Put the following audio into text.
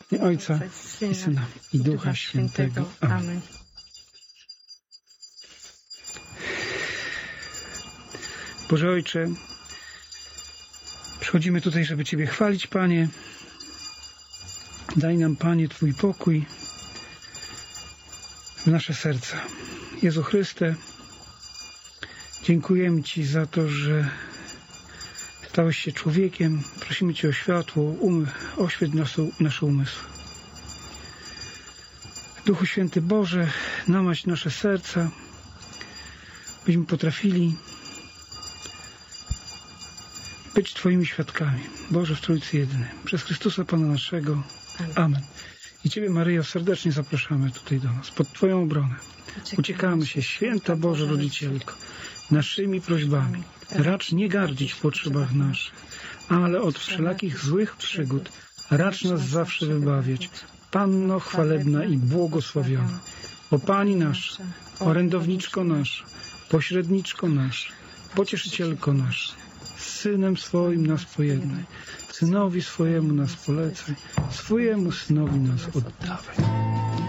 W imię Ojca i Syna i Ducha Świętego. Amen. Boże Ojcze, przychodzimy tutaj, żeby Ciebie chwalić, Panie. Daj nam, Panie, Twój pokój w nasze serca. Jezu Chryste, dziękujemy Ci za to, że stałeś się człowiekiem. Prosimy Cię o światło, oświeć nasze umysły. Duchu Święty Boże, namaść nasze serca, byśmy potrafili być Twoimi świadkami. Boże w Trójcy Jedyny. Przez Chrystusa Pana naszego. Amen. I Ciebie, Maryjo, serdecznie zapraszamy tutaj do nas, pod Twoją obronę. Uciekamy się, Święta Boże Rodzicielko, naszymi prośbami. Racz nie gardzić w potrzebach naszych, ale od wszelakich złych przygód racz nas zawsze wybawiać. Panno chwalebna i błogosławiona, o Pani nasza, orędowniczko nasza, pośredniczko nasza, pocieszycielko nasza, Synem swoim nas pojednaj, Synowi swojemu nas polecaj, swojemu Synowi nas oddawaj.